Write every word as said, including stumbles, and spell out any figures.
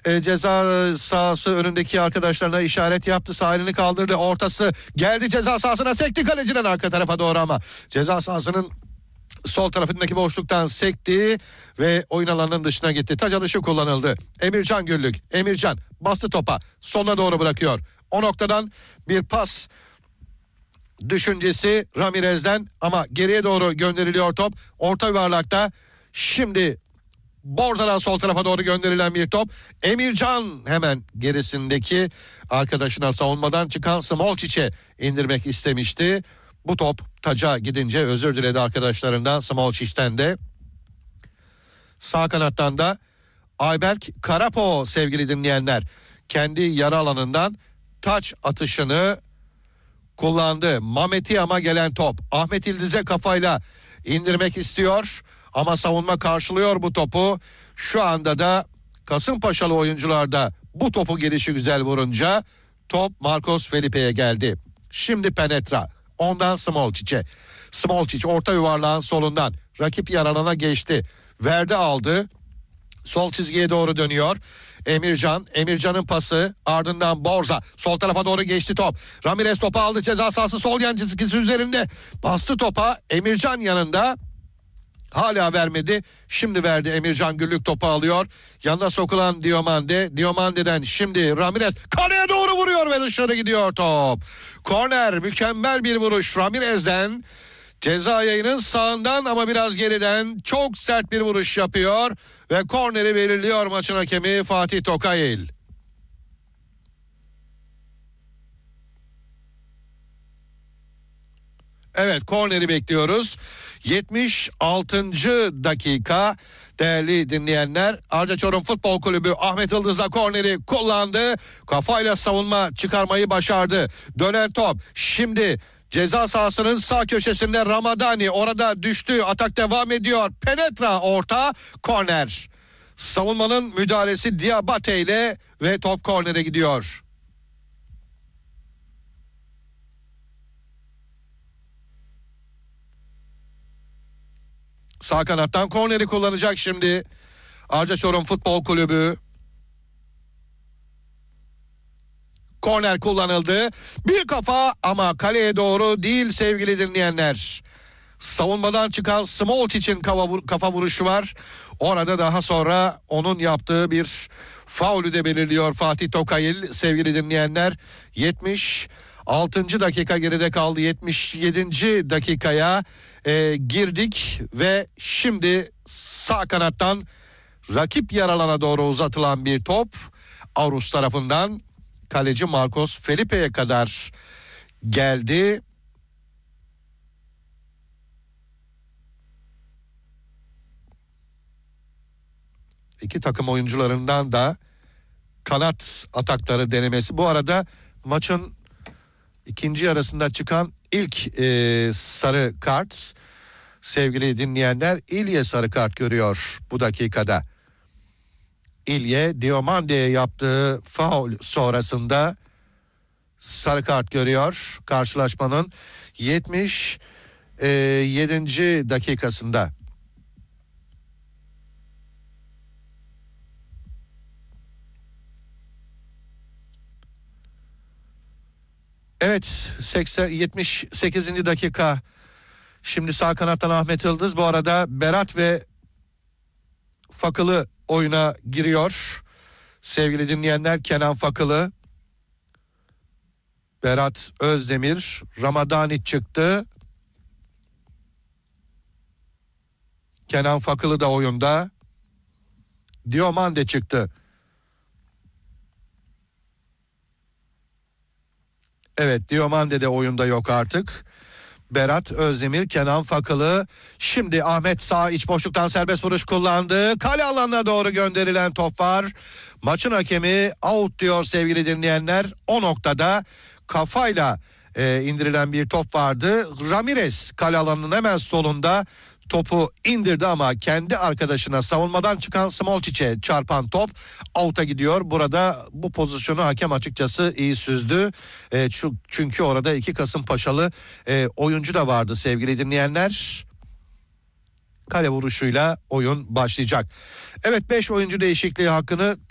e, ceza sahası önündeki arkadaşlarına işaret yaptı. Sağ elini kaldırdı. Ortası geldi ceza sahasına, sekti kaleciden arka tarafa doğru ama ceza sahasının sol tarafındaki boşluktan sekti ve oyun alanının dışına gitti. Taç atışı kullanıldı. Emircan Güllük. Emircan bastı topa. Soluna doğru bırakıyor. O noktadan bir pas düşüncesi Ramirez'den ama geriye doğru gönderiliyor top. Orta yuvarlakta şimdi Borza'dan sol tarafa doğru gönderilen bir top. Emircan hemen gerisindeki arkadaşına savunmadan çıkan Smolčić'e indirmek istemişti. Bu top taca gidince özür diledi arkadaşlarından, Smolčić'ten de. Sağ kanattan da Ayberk Karapo sevgili dinleyenler. Kendi yarı alanından taç atışını kullandı. Mameti ama gelen top. Ahmet İldiz'e kafayla indirmek istiyor ama savunma karşılıyor bu topu. Şu anda da Kasımpaşalı oyuncular da bu topu gelişi güzel vurunca top Marcos Felipe'ye geldi. Şimdi penetra. Ondan Smolčić'e. Smolčić orta yuvarlağın solundan rakip yaralana geçti. Verdi aldı. Sol çizgiye doğru dönüyor. Emircan, Emircan'ın pası, ardından Borza sol tarafa doğru geçti top. Ramirez topu aldı, ceza sahası sol yan çizgisi üzerinde. Bastı topa, Emircan yanında. Hala vermedi. Şimdi verdi. Emircan Güllük topu alıyor. Yanına sokulan Diomande. Diomande'den şimdi Ramirez kaleye doğru vuruyor ve dışarı gidiyor top. Korner, mükemmel bir vuruş Ramirez'den. Ceza yayının sağından ama biraz geriden çok sert bir vuruş yapıyor ve korneri belirliyor maçın hakemi Fatih Tokayil. Evet, korneri bekliyoruz. yetmiş altıncı dakika değerli dinleyenler. Arca Çorum Futbol Kulübü Ahmet Yıldız'la korneri kullandı. Kafayla savunma çıkarmayı başardı. Dönen top şimdi ceza sahasının sağ köşesinde Ramadani, orada düştü, atak devam ediyor. Penetra orta, korner. Savunmanın müdahalesi Diabate ile ve top kornere gidiyor. Sağ kanattan korneri kullanacak şimdi Arca Çorum Futbol Kulübü. Korner kullanıldı. Bir kafa ama kaleye doğru değil sevgili dinleyenler. Savunmadan çıkan Smolčić'in kafa, kafa vuruşu var. Orada daha sonra onun yaptığı bir faulü de belirliyor Fatih Tokayil sevgili dinleyenler. yetmiş altıncı dakika geride kaldı. yetmiş yedinci dakikaya e, girdik ve şimdi sağ kanattan rakip yaralana doğru uzatılan bir top Aurus tarafından kaleci Marcos Felipe'ye kadar geldi. İki takım oyuncularından da kanat atakları denemesi. Bu arada maçın ikinci yarısında çıkan ilk e, sarı kart sevgili dinleyenler, İlye sarı kart görüyor bu dakikada. İlye Diomande'ye yaptığı faul sonrasında sarı kart görüyor karşılaşmanın yetmiş yedinci dakikasında. Evet, seksen yetmiş sekizinci dakika. Şimdi sağ kanattan Ahmet Yıldız. Bu arada Berat ve Fakılı oyuna giriyor. Sevgili dinleyenler, Kenan Fakılı, Berat Özdemir, Ramadani çıktı. Kenan Fakılı da oyunda. Diomande çıktı. Evet, Diomande de oyunda yok artık. Berat Özdemir, Kenan Fakılı. Şimdi Ahmet sağ iç boşluktan serbest vuruş kullandı. Kale alanına doğru gönderilen top var. Maçın hakemi out diyor sevgili dinleyenler. O noktada kafayla e, indirilen bir top vardı. Ramirez kale alanının hemen solunda topu indirdi ama kendi arkadaşına, savunmadan çıkan Smolčić'e çarpan top out'a gidiyor. Burada bu pozisyonu hakem açıkçası iyi süzdü. E, çünkü orada iki Kasımpaşalı e, oyuncu da vardı sevgili dinleyenler. Kale vuruşuyla oyun başlayacak. Evet, beş oyuncu değişikliği hakkını